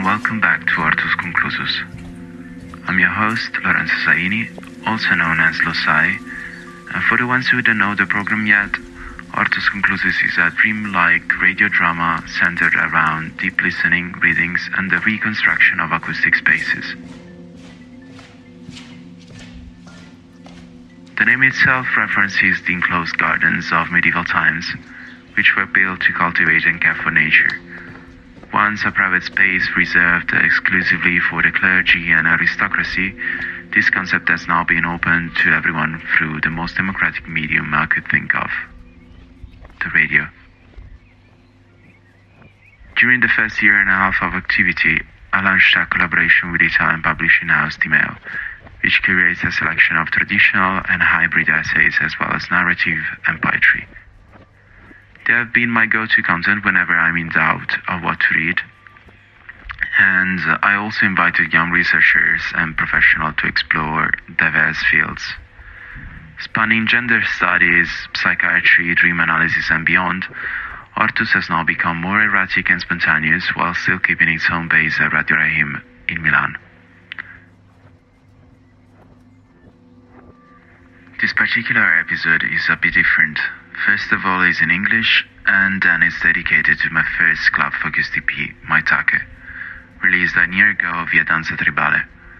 welcome back to Ortus Conclusus. I'm your host, Lorenzo Zaini, also known as Losai, and for the ones who don't know the program yet, Ortus Conclusus is a dream-like radio drama centered around deep listening, readings, and the reconstruction of acoustic spaces. The name itself references the enclosed gardens of medieval times, which were built to cultivate and care for nature. Once a private space reserved exclusively for the clergy and aristocracy, this concept has now been opened to everyone through the most democratic medium I could think of, the radio. During the first year and a half of activity, I launched a collaboration with the Italian publishing house Timeo, which curates a selection of traditional and hybrid essays as well as narrative and poetry. They have been my go-to content whenever I'm in doubt of what to read, and I also invited young researchers and professionals to explore diverse fields. Spanning gender studies, psychiatry, dream analysis and beyond, Ortus has now become more erratic and spontaneous while still keeping its home base at Radio Rahim in Milan. This particular episode is a bit different. First of all, it's in English, and then it's dedicated to my first club-focused EP, My Take, released a year ago via Danza Tribale.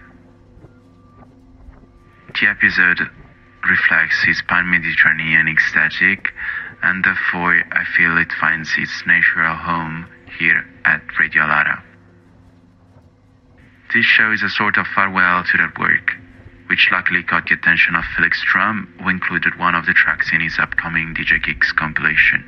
The episode reflects its pan-Mediterranean aesthetic, and therefore I feel it finds its natural home here at Radio Lara. This show is a sort of farewell to that work, which luckily caught the attention of Felix Strum, who included one of the tracks in his upcoming DJ Geeks compilation.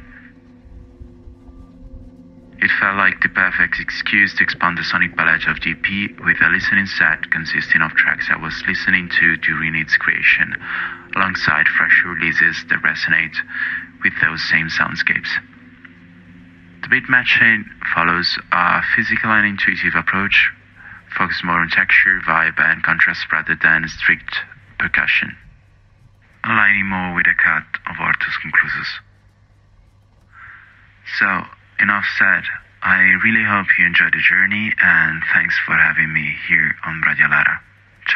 It felt like the perfect excuse to expand the sonic palette of the EP with a listening set consisting of tracks I was listening to during its creation, alongside fresh releases that resonate with those same soundscapes. The beat matching follows a physical and intuitive approach, focused more on texture, vibe, and contrast rather than strict percussion, aligning more with the cut of Ortus Conclusus. So, enough said. I really hope you enjoyed the journey, and thanks for having me here on Radio Lara.